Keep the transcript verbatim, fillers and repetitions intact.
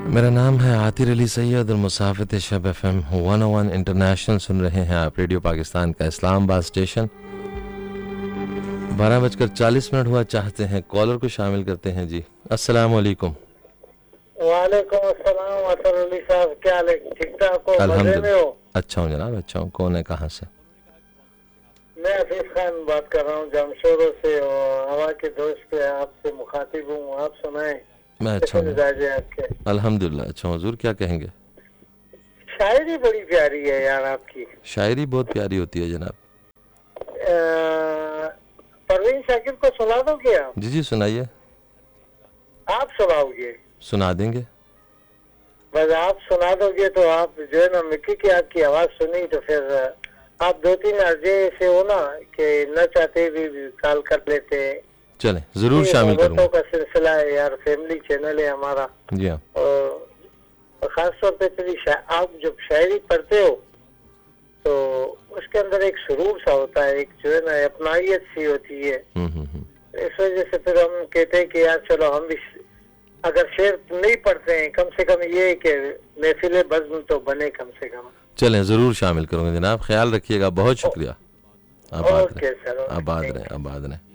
मेरा नाम है आतिर अली सैयद और मुसाफित शब एफ एम वन ओ वन इंटरनेशनल सुन रहे हैं आप। रेडियो पाकिस्तान का इस्लामाबाद स्टेशन। बारह बजकर चालीस मिनट हुआ, चाहते हैं कॉलर को शामिल करते हैं जी। अस्सलाम वालेकुम। वालेकुम अस्सलाम अतर अली साहब, क्या हाल है? ठीक ठाक हो? मजे में हो? अच्छा हूँ जनाब, अच्छा हूँ। कौन है, कहाँ से? मैं हफीज खान बात कर रहा हूँ जमशोरों से और हवा के दोस्त पे आपसे मुखातिब हूँ। आप सुनाएं, मैं अच्छा हूँ आपके? अल्हम्दुलिल्लाह अच्छा हूँ। हुजूर क्या कहेंगे? शायरी बड़ी प्यारी है यार आपकी। शायरी बहुत प्यारी होती है जनाब। परवीन शाकिर को सुना दोगे आप? जी जी सुनाइए। आप सुनाओगे? सुना देंगे। बस आप सुना दोगे तो आप जो है ना, मिक्की की आपकी आवाज सुनी तो फिर आप दो तीन अर्जे से हो ना कि न चाहते भी कॉल कर लेते। चले जरूर शामिल करूंगा। का सिलसिला है यार, फैमिली चैनल है हमारा। जी हाँ। और खास तौर पे तेरी आप जब शायरी पढ़ते हो तो उसके अंदर एक सुरूर सा होता है, एक जो है ना अपनाइयत सी होती है। इस वजह से फिर हम कहते हैं कि यार चलो हम भी अगर शेर नहीं पढ़ते हैं, कम से कम ये कि महफिल बज़्म तो बने कम से कम। चलें जरूर शामिल करूंगे जनाब। ख्याल रखिएगा, बहुत शुक्रिया। आबाद रहे, आबाद रहे, आबाद रहे।